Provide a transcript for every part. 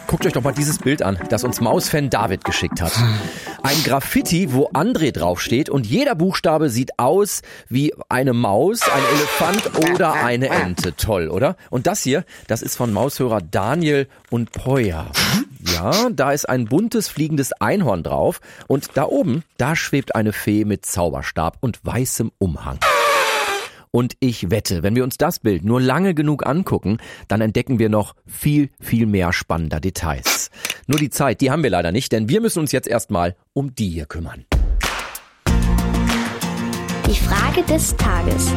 Guckt euch doch mal dieses Bild an, das uns Mausfan David geschickt hat. Ein Graffiti, wo André draufsteht und jeder Buchstabe sieht aus wie eine Maus, ein Elefant oder eine Ente. Toll, oder? Und das hier, das ist von Maushörer Daniel und Poya. Ja, da ist ein buntes fliegendes Einhorn drauf und da oben, da schwebt eine Fee mit Zauberstab und weißem Umhang. Und ich wette, wenn wir uns das Bild nur lange genug angucken, dann entdecken wir noch viel, viel mehr spannender Details. Nur die Zeit, die haben wir leider nicht, denn wir müssen uns jetzt erstmal um die hier kümmern. Die Frage des Tages.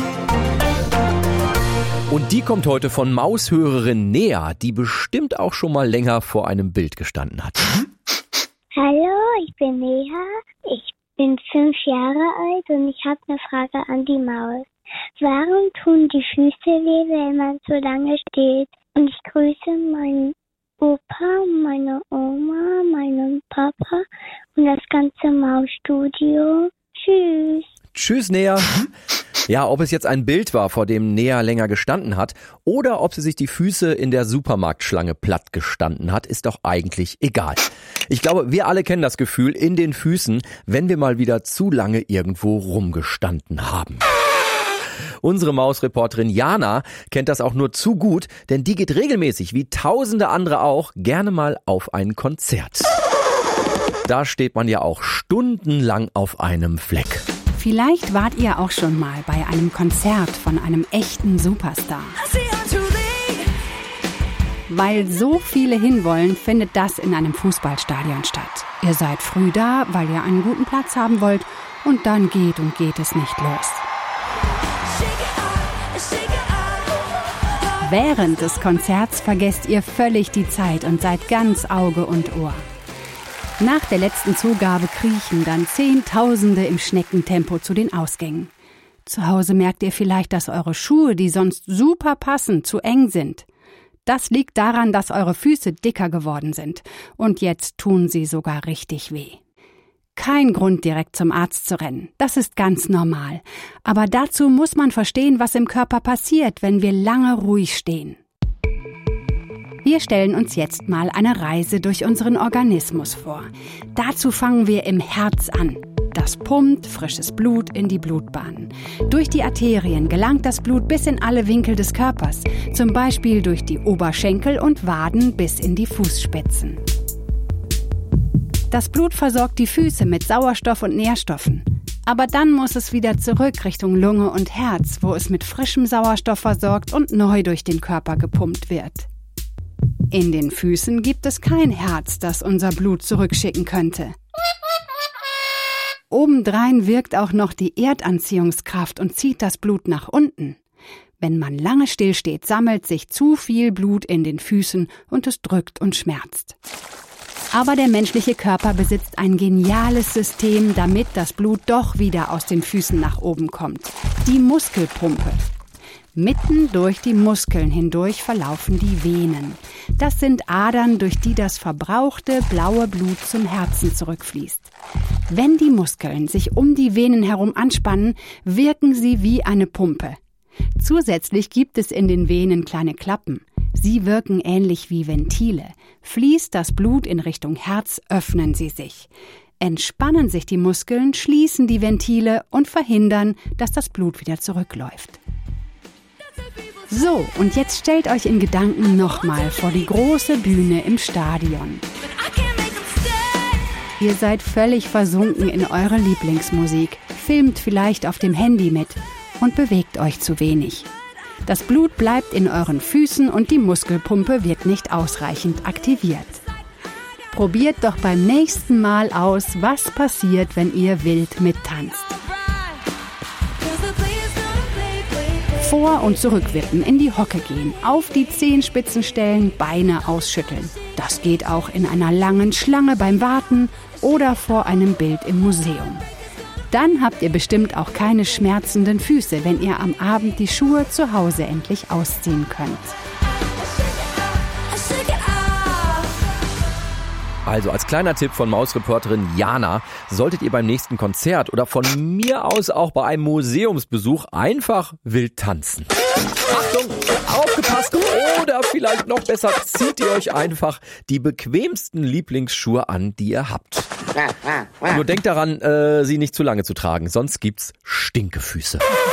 Und die kommt heute von Maushörerin Nea, die bestimmt auch schon mal länger vor einem Bild gestanden hat. Hallo, ich bin Nea. Ich bin 5 Jahre alt und ich habe eine Frage an die Maus. Warum tun die Füße weh, wenn man so lange steht? Und ich grüße meinen Opa, meine Oma, meinen Papa und das ganze Mausstudio. Tschüss. Tschüss, Nea. Ja, ob es jetzt ein Bild war, vor dem Nea länger gestanden hat, oder ob sie sich die Füße in der Supermarktschlange platt gestanden hat, ist doch eigentlich egal. Ich glaube, wir alle kennen das Gefühl in den Füßen, wenn wir mal wieder zu lange irgendwo rumgestanden haben. Unsere Mausreporterin Jana kennt das auch nur zu gut, denn die geht regelmäßig, wie tausende andere auch, gerne mal auf ein Konzert. Da steht man ja auch stundenlang auf einem Fleck. Vielleicht wart ihr auch schon mal bei einem Konzert von einem echten Superstar. Weil so viele hinwollen, findet das in einem Fußballstadion statt. Ihr seid früh da, weil ihr einen guten Platz haben wollt, und dann geht es nicht los. Während des Konzerts vergesst ihr völlig die Zeit und seid ganz Auge und Ohr. Nach der letzten Zugabe kriechen dann Zehntausende im Schneckentempo zu den Ausgängen. Zu Hause merkt ihr vielleicht, dass eure Schuhe, die sonst super passen, zu eng sind. Das liegt daran, dass eure Füße dicker geworden sind. Und jetzt tun sie sogar richtig weh. Kein Grund, direkt zum Arzt zu rennen. Das ist ganz normal. Aber dazu muss man verstehen, was im Körper passiert, wenn wir lange ruhig stehen. Wir stellen uns jetzt mal eine Reise durch unseren Organismus vor. Dazu fangen wir im Herz an. Das pumpt frisches Blut in die Blutbahnen. Durch die Arterien gelangt das Blut bis in alle Winkel des Körpers, zum Beispiel durch die Oberschenkel und Waden bis in die Fußspitzen. Das Blut versorgt die Füße mit Sauerstoff und Nährstoffen. Aber dann muss es wieder zurück Richtung Lunge und Herz, wo es mit frischem Sauerstoff versorgt und neu durch den Körper gepumpt wird. In den Füßen gibt es kein Herz, das unser Blut zurückschicken könnte. Obendrein wirkt auch noch die Erdanziehungskraft und zieht das Blut nach unten. Wenn man lange stillsteht, sammelt sich zu viel Blut in den Füßen und es drückt und schmerzt. Aber der menschliche Körper besitzt ein geniales System, damit das Blut doch wieder aus den Füßen nach oben kommt. Die Muskelpumpe. Mitten durch die Muskeln hindurch verlaufen die Venen. Das sind Adern, durch die das verbrauchte blaue Blut zum Herzen zurückfließt. Wenn die Muskeln sich um die Venen herum anspannen, wirken sie wie eine Pumpe. Zusätzlich gibt es in den Venen kleine Klappen. Sie wirken ähnlich wie Ventile. Fließt das Blut in Richtung Herz, öffnen sie sich. Entspannen sich die Muskeln, schließen die Ventile und verhindern, dass das Blut wieder zurückläuft. So, und jetzt stellt euch in Gedanken nochmal vor die große Bühne im Stadion. Ihr seid völlig versunken in eure Lieblingsmusik, filmt vielleicht auf dem Handy mit und bewegt euch zu wenig. Das Blut bleibt in euren Füßen und die Muskelpumpe wird nicht ausreichend aktiviert. Probiert doch beim nächsten Mal aus, was passiert, wenn ihr wild mittanzt. Vor- und zurückwippen, in die Hocke gehen, auf die Zehenspitzen stellen, Beine ausschütteln. Das geht auch in einer langen Schlange beim Warten oder vor einem Bild im Museum. Dann habt ihr bestimmt auch keine schmerzenden Füße, wenn ihr am Abend die Schuhe zu Hause endlich ausziehen könnt. Also als kleiner Tipp von Mausreporterin Jana, solltet ihr beim nächsten Konzert oder von mir aus auch bei einem Museumsbesuch einfach wild tanzen. Achtung, aufgepasst oder vielleicht noch besser, zieht ihr euch einfach die bequemsten Lieblingsschuhe an, die ihr habt. Nur denkt daran, sie nicht zu lange zu tragen, sonst gibt's Stinkefüße.